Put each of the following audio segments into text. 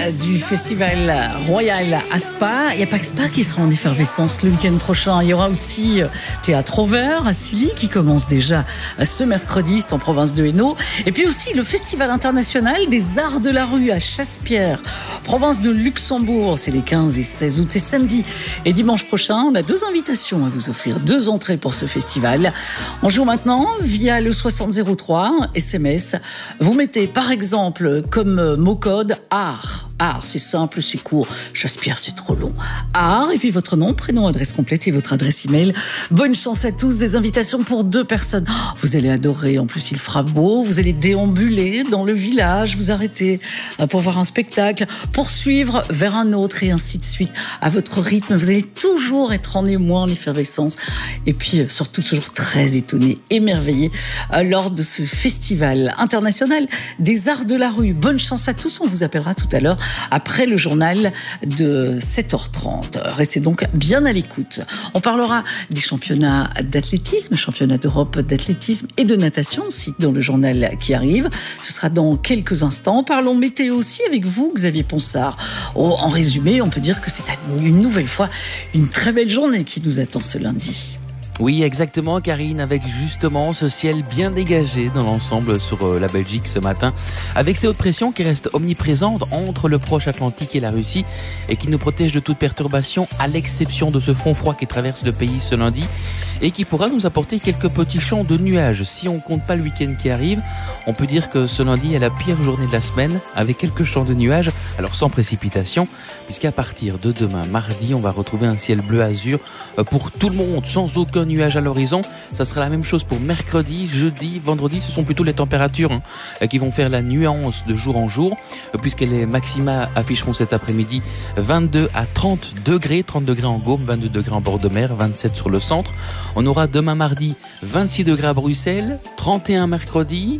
du Festival Royal à Spa. Il n'y a pas que Spa qui sera en effervescence le week-end prochain. Il y aura aussi Théâtre au Vert à Silly qui commence déjà ce mercredi, c'est en province de Hainaut. Et puis aussi le Festival international des arts de la rue à Chassepierre, province de Luxembourg. C'est les 15 et 16 août, c'est samedi et dimanche prochain. On a 2 invitations à vous offrir, 2 entrées pour ce festival. On joue maintenant via le 6003 SMS. Vous mettez par exemple comme mot code art. Art, c'est simple, c'est court. Chassepierre, c'est trop long. Art, et puis votre nom, prénom, adresse complète et votre adresse email. Bonne chance à tous. Des invitations pour 2 personnes. Oh, vous allez adorer. En plus, il fera beau. Vous allez déambuler dans le village, vous arrêter pour voir un spectacle, poursuivre vers un autre et ainsi de suite. À votre rythme, vous allez toujours être en émoi, en effervescence. Et puis, surtout, toujours très étonné, émerveillé lors de ce festival international des arts de la rue. Bonne chance à tous. On vous appellera tout à l'heure après le journal de 7h30. Restez donc bien à l'écoute. On parlera des championnats d'athlétisme, championnats d'Europe d'athlétisme et de natation aussi dans le journal qui arrive. Ce sera dans quelques instants. Parlons météo aussi avec vous, Xavier Ponsard. Oh, en résumé, on peut dire que c'est une nouvelle fois une très belle journée qui nous attend ce lundi. Oui, exactement, Karine, avec justement ce ciel bien dégagé dans l'ensemble sur la Belgique ce matin, avec ces hautes pressions qui restent omniprésentes entre le proche Atlantique et la Russie et qui nous protègent de toute perturbation, à l'exception de ce front froid qui traverse le pays ce lundi et qui pourra nous apporter quelques petits champs de nuages. Si on compte pas le week-end qui arrive, on peut dire que ce lundi est la pire journée de la semaine avec quelques champs de nuages, alors sans précipitation, puisqu'à partir de demain, mardi, on va retrouver un ciel bleu azur pour tout le monde, sans aucun nuage à l'horizon. Ça sera la même chose pour mercredi, jeudi, vendredi. Ce sont plutôt les températures qui vont faire la nuance de jour en jour, puisque les maxima afficheront cet après-midi 22 à 30 degrés, 30 degrés en Gaume, 22 degrés en bord de mer, 27 sur le centre. On aura demain mardi 26 degrés à Bruxelles, 31 mercredi,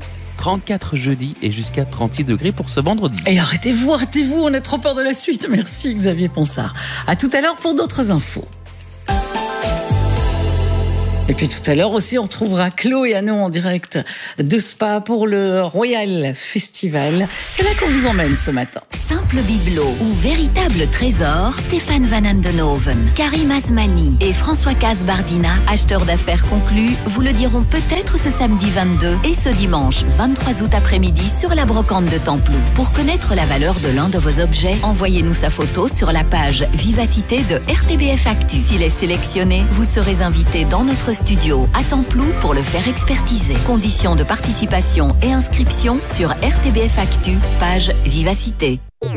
34 jeudi et jusqu'à 36 degrés pour ce vendredi. Et arrêtez-vous, on a trop peur de la suite. Merci Xavier Ponsard. À tout à l'heure pour d'autres infos. Et puis tout à l'heure aussi, on retrouvera Chloé Hanon en direct de Spa pour le Royal Festival. C'est là qu'on vous emmène ce matin. Simple bibelot ou véritable trésor, Stéphane Van Andenhoven, Karim Asmani et François Casbardina, acheteurs d'affaires conclus, vous le diront peut-être ce samedi 22 et ce dimanche 23 août après-midi sur la brocante de Templou. Pour connaître la valeur de l'un de vos objets, envoyez-nous sa photo sur la page Vivacité de RTBF Actu. S'il est sélectionné, vous serez invité dans notre studio à Templou pour le faire expertiser. Conditions de participation et inscription sur RTBF Actu, page Vivacité.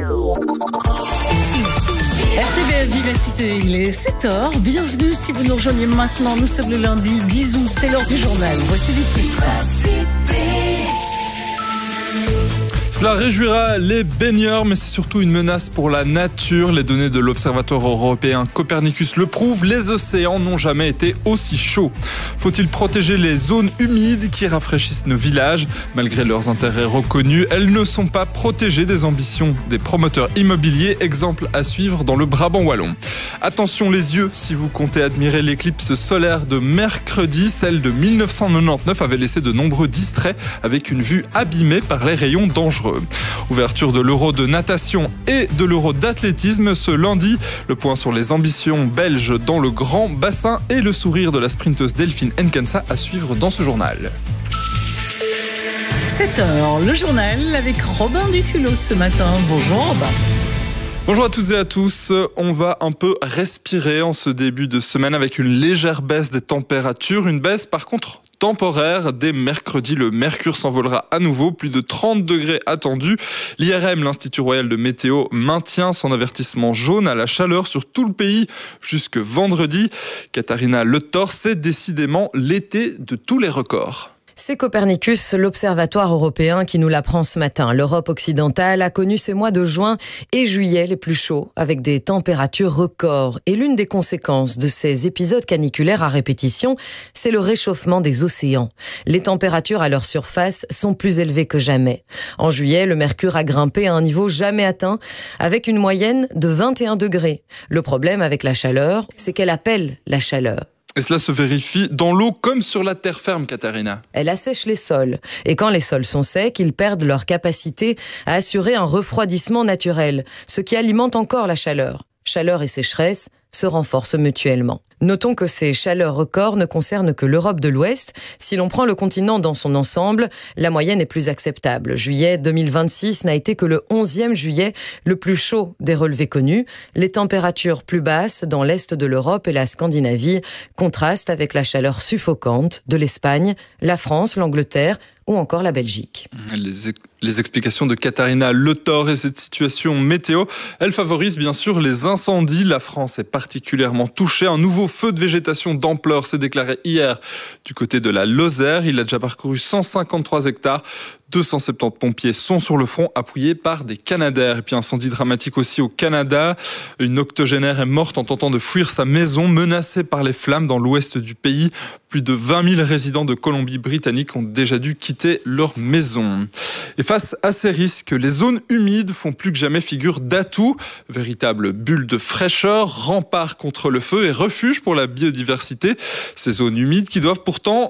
RTBF Vivacité, il est 7h. Bienvenue si vous nous rejoignez maintenant. Nous sommes le lundi 10 août, c'est l'heure du journal. Voici les titres. Cela réjouira les baigneurs, mais c'est surtout une menace pour la nature. Les données de l'Observatoire européen Copernicus le prouvent, les océans n'ont jamais été aussi chauds. Faut-il protéger les zones humides qui rafraîchissent nos villages ? Malgré leurs intérêts reconnus, elles ne sont pas protégées des ambitions des promoteurs immobiliers, exemple à suivre dans le Brabant wallon. Attention les yeux, si vous comptez admirer l'éclipse solaire de mercredi, celle de 1999 avait laissé de nombreux distraits avec une vue abîmée par les rayons dangereux. Ouverture de l'Euro de natation et de l'Euro d'athlétisme ce lundi. Le point sur les ambitions belges dans le grand bassin et le sourire de la sprinteuse Delphine Enkensa à suivre dans ce journal. 7h, le journal avec Robin Duculot ce matin. Bonjour Robin. Bonjour à toutes et à tous, on va un peu respirer en ce début de semaine avec une légère baisse des températures, une baisse par contre temporaire. Dès mercredi, le mercure s'envolera à nouveau, plus de 30 degrés attendus. L'IRM, l'Institut Royal de Météo, maintient son avertissement jaune à la chaleur sur tout le pays jusque vendredi. Katharina Le Thor, c'est décidément l'été de tous les records. C'est Copernicus, l'observatoire européen, qui nous l'apprend ce matin. L'Europe occidentale a connu ces mois de juin et juillet les plus chauds, avec des températures records. Et l'une des conséquences de ces épisodes caniculaires à répétition, c'est le réchauffement des océans. Les températures à leur surface sont plus élevées que jamais. En juillet, le mercure a grimpé à un niveau jamais atteint, avec une moyenne de 21 degrés. Le problème avec la chaleur, c'est qu'elle appelle la chaleur. Et cela se vérifie dans l'eau comme sur la terre ferme, Katharina. Elle assèche les sols. Et quand les sols sont secs, ils perdent leur capacité à assurer un refroidissement naturel, ce qui alimente encore la chaleur. Chaleur et sécheresse se renforcent mutuellement. Notons que ces chaleurs records ne concernent que l'Europe de l'Ouest. Si l'on prend le continent dans son ensemble, la moyenne est plus acceptable. Juillet 2026 n'a été que le 11e juillet le plus chaud des relevés connus. Les températures plus basses dans l'Est de l'Europe et la Scandinavie contrastent avec la chaleur suffocante de l'Espagne, la France, l'Angleterre ou encore la Belgique. Les explications de Katharina Le Thor et cette situation météo, elle favorise bien sûr les incendies. La France est particulièrement touchée. Un nouveau feu de végétation d'ampleur s'est déclaré hier du côté de la Lozère. Il a déjà parcouru 153 hectares. 270 pompiers sont sur le front, appuyés par des Canadair. Et puis incendie dramatique aussi au Canada. Une octogénaire est morte en tentant de fuir sa maison, menacée par les flammes dans l'ouest du pays. Plus de 20 000 résidents de Colombie-Britannique ont déjà dû quitter leur maison. Et face à ces risques, les zones humides font plus que jamais figure d'atout. Véritable bulle de fraîcheur, rempart contre le feu et refuge pour la biodiversité. Ces zones humides qui doivent pourtant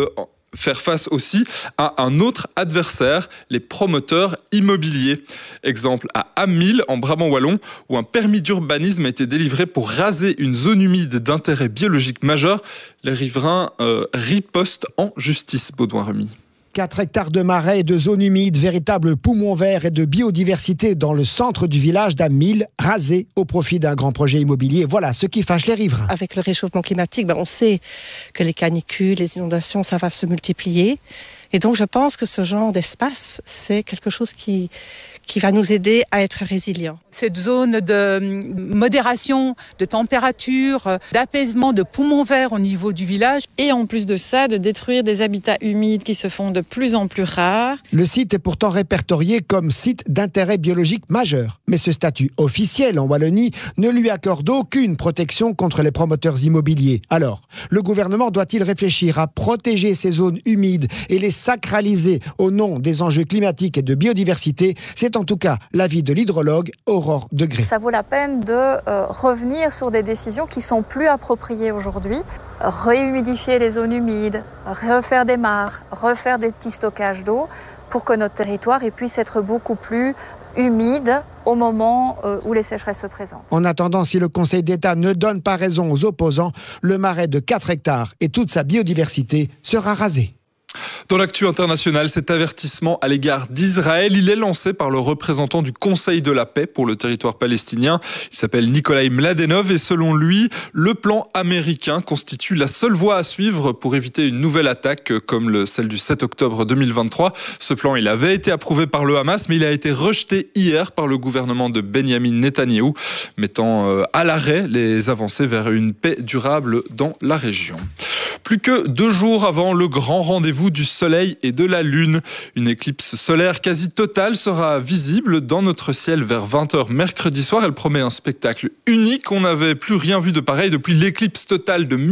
faire face aussi à un autre adversaire, les promoteurs immobiliers. Exemple à Amil, en Brabant-Wallon, où un permis d'urbanisme a été délivré pour raser une zone humide d'intérêt biologique majeur. Les riverains ripostent en justice, Baudouin Remy. 4 hectares de marais et de zones humides, véritables poumons verts et de biodiversité dans le centre du village d'Amil, rasés au profit d'un grand projet immobilier. Voilà ce qui fâche les riverains. Avec le réchauffement climatique, on sait que les canicules, les inondations, ça va se multiplier. Et donc je pense que ce genre d'espace, c'est quelque chose qui va nous aider à être résilients. Cette zone de modération, de température, d'apaisement, de poumons verts au niveau du village. Et en plus de ça, de détruire des habitats humides qui se font de plus en plus rares. Le site est pourtant répertorié comme site d'intérêt biologique majeur. Mais ce statut officiel en Wallonie ne lui accorde aucune protection contre les promoteurs immobiliers. Alors, le gouvernement doit-il réfléchir à protéger ces zones humides et les sacraliser au nom des enjeux climatiques et de biodiversité? C'est en tout cas l'avis de l'hydrologue Aurore Degré. Ça vaut la peine de revenir sur des décisions qui sont plus appropriées aujourd'hui. Réhumidifier les zones humides, refaire des mares, refaire des petits stockages d'eau pour que notre territoire puisse être beaucoup plus humide au moment où les sécheresses se présentent. En attendant, si le Conseil d'État ne donne pas raison aux opposants, le marais de 4 hectares et toute sa biodiversité sera rasé. Dans l'actu internationale, cet avertissement à l'égard d'Israël, il est lancé par le représentant du Conseil de la paix pour le territoire palestinien. Il s'appelle Nikolai Mladenov et selon lui, le plan américain constitue la seule voie à suivre pour éviter une nouvelle attaque comme celle du 7 octobre 2023. Ce plan, il avait été approuvé par le Hamas, mais il a été rejeté hier par le gouvernement de Benyamin Netanyahou, mettant à l'arrêt les avancées vers une paix durable dans la région. Plus que 2 jours avant le grand rendez-vous du Soleil et de la Lune, une éclipse solaire quasi totale sera visible dans notre ciel vers 20h mercredi soir. Elle promet un spectacle unique. On n'avait plus rien vu de pareil depuis l'éclipse totale de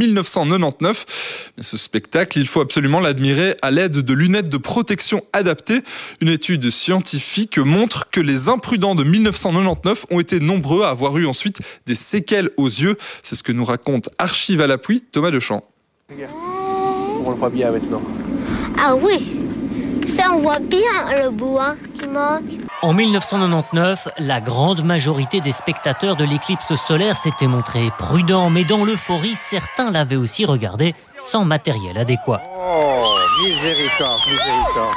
1999. Mais ce spectacle, il faut absolument l'admirer à l'aide de lunettes de protection adaptées. Une étude scientifique montre que les imprudents de 1999 ont été nombreux à avoir eu ensuite des séquelles aux yeux. C'est ce que nous raconte Archive à l'appui Thomas Deschamps. On le voit bien maintenant. Ah oui, ça on voit bien le bout qui manque. En 1999, la grande majorité des spectateurs de l'éclipse solaire s'étaient montrés prudents, mais dans l'euphorie, certains l'avaient aussi regardé sans matériel adéquat. Oh, miséricorde, miséricorde.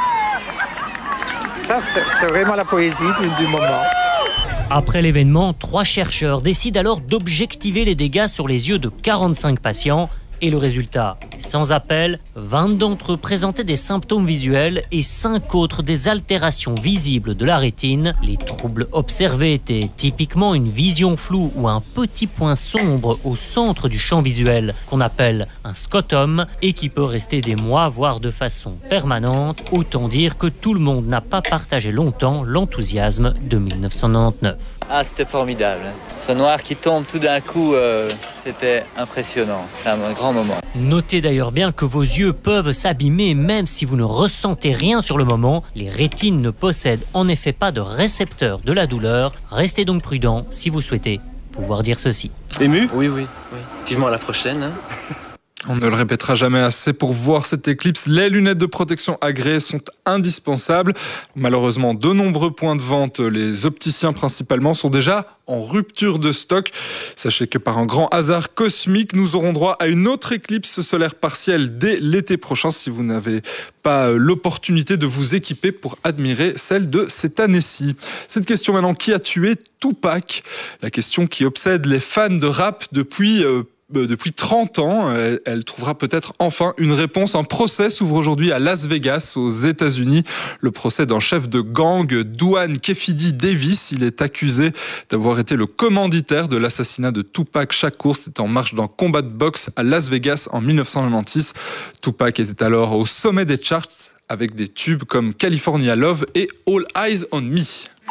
Ça, c'est vraiment la poésie du moment. Après l'événement, 3 chercheurs décident alors d'objectiver les dégâts sur les yeux de 45 patients. Et le résultat, sans appel, 20 d'entre eux présentaient des symptômes visuels et 5 autres des altérations visibles de la rétine. Les troubles observés étaient typiquement une vision floue ou un petit point sombre au centre du champ visuel qu'on appelle un scotum et qui peut rester des mois, voire de façon permanente. Autant dire que tout le monde n'a pas partagé longtemps l'enthousiasme de 1999. Ah, c'était formidable. Ce noir qui tombe tout d'un coup, c'était impressionnant. C'est un grand moment. Notez d'ailleurs bien que vos yeux peuvent s'abîmer même si vous ne ressentez rien sur le moment. Les rétines ne possèdent en effet pas de récepteur de la douleur. Restez donc prudent si vous souhaitez pouvoir dire ceci. Ému ? Oui. Vivement à la prochaine. On ne le répétera jamais assez, pour voir cette éclipse, les lunettes de protection agréées sont indispensables. Malheureusement, de nombreux points de vente, les opticiens principalement, sont déjà en rupture de stock. Sachez que par un grand hasard cosmique, nous aurons droit à une autre éclipse solaire partielle dès l'été prochain, si vous n'avez pas l'opportunité de vous équiper pour admirer celle de cette année-ci. Cette question maintenant, qui a tué Tupac ? La question qui obsède les fans de rap depuis 30 ans, elle trouvera peut-être enfin une réponse. Un procès s'ouvre aujourd'hui à Las Vegas, aux États-Unis. Le procès d'un chef de gang, Duane Kefidi Davis. Il est accusé d'avoir été le commanditaire de l'assassinat de Tupac Shakur. C'était en marge d'un combat de boxe à Las Vegas en 1996. Tupac était alors au sommet des charts avec des tubes comme California Love et All Eyes on Me.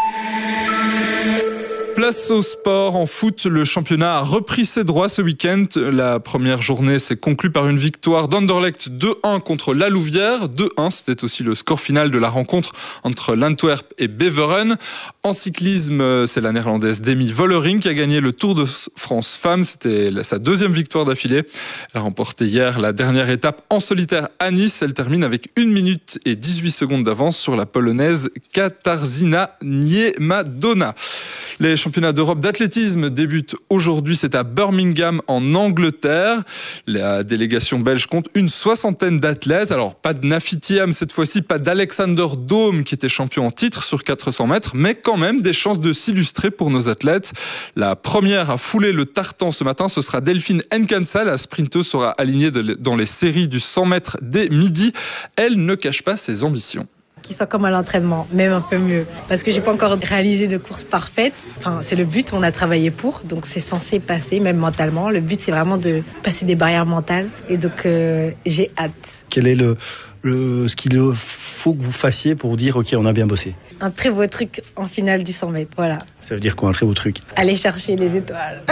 Place au sport. En foot, le championnat a repris ses droits ce week-end. La première journée s'est conclue par une victoire d'Anderlecht 2-1 contre la Louvière. 2-1, c'était aussi le score final de la rencontre entre l'Antwerp et Beveren. En cyclisme, c'est la néerlandaise Demi Vollering qui a gagné le Tour de France Femmes. C'était sa deuxième victoire d'affilée. Elle a remporté hier la dernière étape en solitaire à Nice. Elle termine avec 1 minute et 18 secondes d'avance sur la polonaise Katarzyna Niemadona. Les championnats d'Europe d'athlétisme débutent aujourd'hui, c'est à Birmingham en Angleterre. La délégation belge compte une 60aine d'athlètes. Alors pas de Nafi Thiam cette fois-ci, pas d'Alexander Dome qui était champion en titre sur 400 mètres, mais quand même des chances de s'illustrer pour nos athlètes. La première à fouler le tartan ce matin, ce sera Delphine Nkansa. La sprinteuse sera alignée dans les séries du 100 mètres dès midi. Elle ne cache pas ses ambitions. Qu'il soit comme à l'entraînement, même un peu mieux. Parce que j'ai pas encore réalisé de course parfaite. Enfin, c'est le but, on a travaillé pour, donc c'est censé passer, même mentalement. Le but, c'est vraiment de passer des barrières mentales. Et donc, j'ai hâte. Quel est ce qu'il faut que vous fassiez pour vous dire, ok, on a bien bossé? Un très beau truc en finale du 100 mètres, voilà. Ça veut dire quoi, un très beau truc? Aller chercher les étoiles.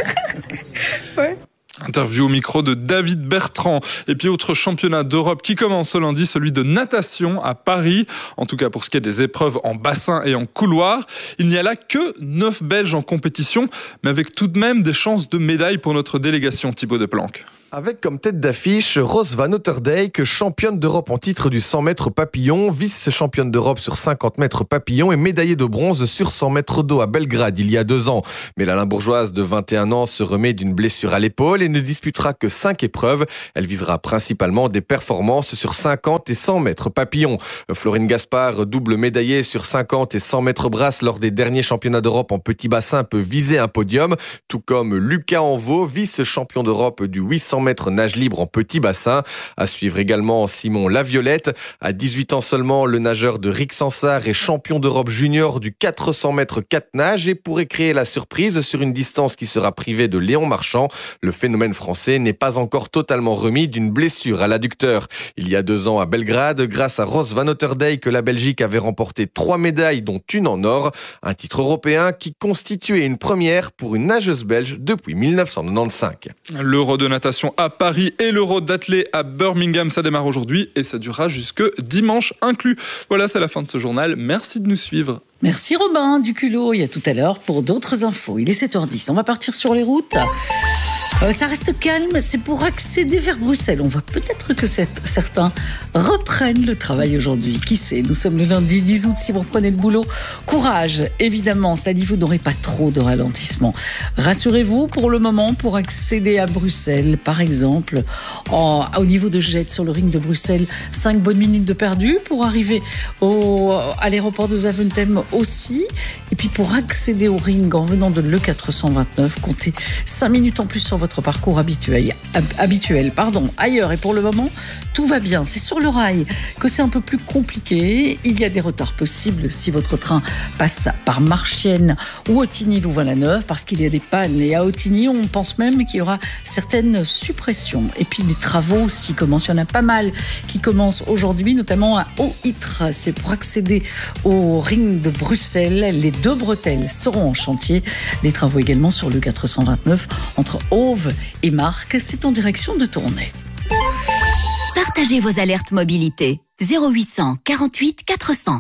Ouais. Interview au micro de David Bertrand. Et puis autre championnat d'Europe qui commence ce lundi, celui de natation à Paris. En tout cas pour ce qui est des épreuves en bassin et en couloir. Il n'y a là que 9 Belges en compétition, mais avec tout de même des chances de médaille pour notre délégation, Thibaut Deplanque. Avec comme tête d'affiche Ros van Otterdijk, championne d'Europe en titre du 100 mètres papillon, vice-championne d'Europe sur 50 mètres papillon et médaillée de bronze sur 100 mètres d'eau à Belgrade il y a 2 ans. Mais la Limbourgeoise de 21 ans se remet d'une blessure à l'épaule et ne disputera que 5 épreuves. Elle visera principalement des performances sur 50 et 100 mètres papillon. Florine Gaspard, double médaillée sur 50 et 100 mètres brasse lors des derniers championnats d'Europe en petit bassin, peut viser un podium, tout comme Lucas Envaux, vice-champion d'Europe du 800 mètres nage libre en petit bassin. À suivre également Simon Laviolette. À 18 ans seulement, le nageur de Rixensart est champion d'Europe junior du 400 mètres 4 nages et pourrait créer la surprise sur une distance qui sera privée de Léon Marchand. Le phénomène français n'est pas encore totalement remis d'une blessure à l'adducteur. Il y a 2 ans à Belgrade, grâce à Ros van Otterdijk, la Belgique avait remporté 3 médailles, dont une en or. Un titre européen qui constituait une première pour une nageuse belge depuis 1995. L'Euro de natation à Paris et l'Euro d'athlé à Birmingham, ça démarre aujourd'hui et ça durera jusque dimanche inclus. Voilà, c'est la fin de ce journal. Merci de nous suivre. Merci Robin du culot. Il y a tout à l'heure pour d'autres infos. Il est 7h10. On va partir sur les routes. Ça reste calme, c'est pour accéder vers Bruxelles. On voit peut-être que certains reprennent le travail aujourd'hui. Qui sait, nous sommes le lundi 10 août. Si vous reprenez le boulot, courage. Évidemment, ça dit vous n'aurez pas trop de ralentissement. Rassurez-vous, pour le moment, pour accéder à Bruxelles, par exemple, au niveau de Jette sur le ring de Bruxelles, 5 bonnes minutes de perdu. Pour arriver à l'aéroport de Zaventem aussi. Et puis pour accéder au ring en venant de l'E429, comptez 5 minutes en plus sur votre parcours habituel. Ailleurs, et pour le moment, tout va bien. C'est sur le rail que c'est un peu plus compliqué. Il y a des retards possibles si votre train passe par Marchienne ou Ottigny-Louvain-la-Neuve, parce qu'il y a des pannes. Et à Ottigny, on pense même qu'il y aura certaines suppressions. Et puis des travaux aussi commencent. Il y en a pas mal qui commencent aujourd'hui, notamment à Haut-Ytre. C'est pour accéder au ring de Bruxelles. Les 2 bretelles seront en chantier. Les travaux également sur le 429 entre Auve et Marc, c'est en direction de Tournai. Partagez vos alertes mobilité. 0800 48 400.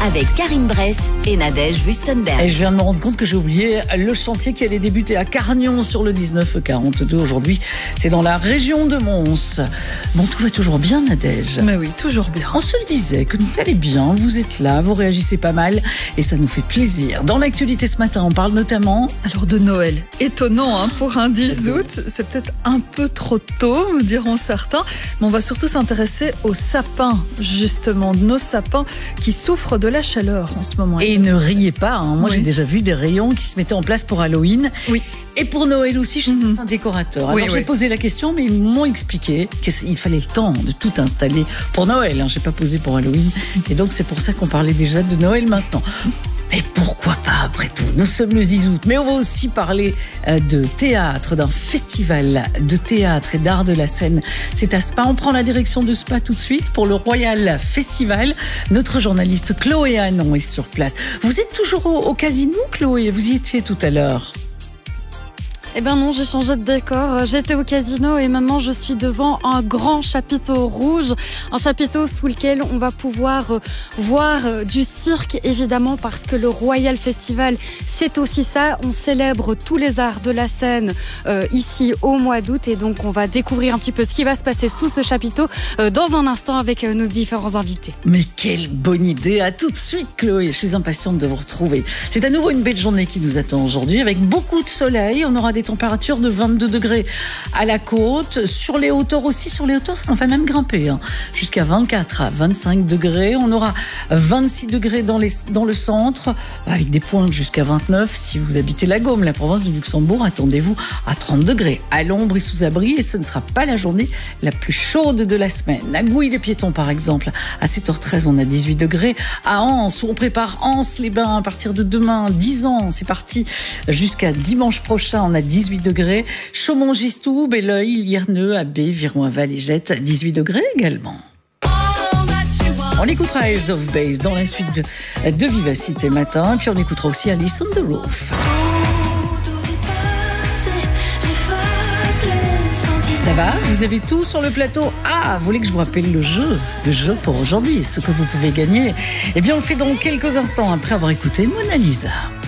avec Karine Bress et Nadège Wüstenberg. Et je viens de me rendre compte que j'ai oublié le chantier qui allait débuter à Carnion sur le 1942. Aujourd'hui, c'est dans la région de Mons. Bon, tout va toujours bien, Nadège? Mais oui, toujours bien. On se le disait que tout allait bien, vous êtes là, vous réagissez pas mal et ça nous fait plaisir. Dans l'actualité ce matin, on parle notamment... Alors de Noël. Étonnant pour un 10 août, c'est peut-être un peu trop tôt, me diront certains, mais on va surtout s'intéresser aux sapins, justement, nos sapins qui souffrent de la chaleur en ce moment. Et ne riez pas, moi j'ai déjà vu des rayons qui se mettaient en place pour Halloween. Oui. Et pour Noël aussi, chez certains décorateurs. Alors j'ai posé la question, mais ils m'ont expliqué qu'il fallait le temps de tout installer pour Noël. J'ai pas posé pour Halloween. Et donc c'est pour ça qu'on parlait déjà de Noël maintenant. Et pourquoi pas, après tout? Nous sommes le 10 août, mais on va aussi parler de théâtre, d'un festival de théâtre et d'art de la scène. C'est à Spa. On prend la direction de Spa tout de suite pour le Royal Festival. Notre journaliste Chloé Hanon est sur place. Vous êtes toujours au casino, Chloé? Vous y étiez tout à l'heure. Eh ben non, j'ai changé de décor. J'étais au casino et maintenant je suis devant un grand chapiteau rouge. Un chapiteau sous lequel on va pouvoir voir du cirque, évidemment, parce que le Royal Festival, c'est aussi ça. On célèbre tous les arts de la scène ici au mois d'août. Et donc on va découvrir un petit peu ce qui va se passer sous ce chapiteau dans un instant avec nos différents invités. Mais quelle bonne idée! À tout de suite, Chloé. Je suis impatiente de vous retrouver. C'est à nouveau une belle journée qui nous attend aujourd'hui avec beaucoup de soleil. On aura des températures de 22 degrés à la côte, sur les hauteurs aussi, sur les hauteurs ça en fait même grimper, jusqu'à 24 à 25 degrés. On aura 26 degrés dans le centre, avec des pointes jusqu'à 29. Si vous habitez la Gaume, la province du Luxembourg, attendez-vous à 30 degrés, à l'ombre et sous abri, et ce ne sera pas la journée la plus chaude de la semaine. À Gouy-les-Piétons par exemple, à 7h13 on a 18 degrés. À Anse, on prépare Anse-les-Bains à partir de demain, 10 ans, c'est parti, jusqu'à dimanche prochain, on a 18 degrés. Chaumont-Gistoux, Belleuil, Lierneux, Abbé, Viron-Aval et Jette, 18 degrés également. On écoutera Ace of Base dans la suite de Vivacité Matin, puis on écoutera aussi Alice on the Roof. Ça va? Vous avez tout sur le plateau? Vous voulez que je vous rappelle le jeu pour aujourd'hui, ce que vous pouvez gagner? Eh bien, on le fait dans quelques instants après avoir écouté Mona Lisa.